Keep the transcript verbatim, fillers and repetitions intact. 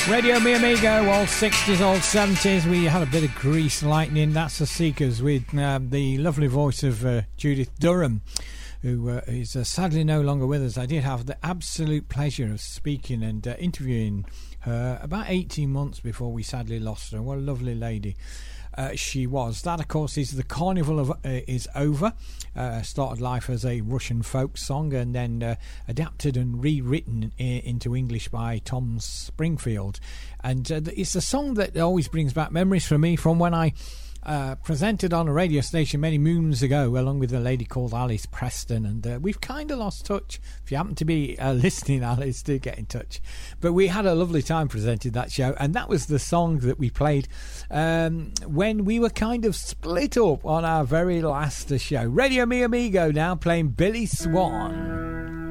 Radio Mi Amigo, old sixties, old seventies. We had a bit of Grease Lightning. That's the Seekers with uh, the lovely voice of uh, Judith Durham, who uh, is uh, sadly no longer with us. I did have the absolute pleasure of speaking and uh, interviewing her about eighteen months before we sadly lost her. What a lovely lady uh, she was. That, of course, is The Carnival of, uh, is Over. Uh, started life as a Russian folk song and then uh, adapted and rewritten I- into English by Tom Springfield. And uh, it's a song that always brings back memories for me from when I Uh, presented on a radio station many moons ago along with a lady called Alice Preston, and uh, we've kind of lost touch. If you happen to be uh, listening, Alice, do get in touch. But we had a lovely time presenting that show, and that was the song that we played um, when we were kind of split up on our very last show. Radio Mi Amigo now playing Billy Swan.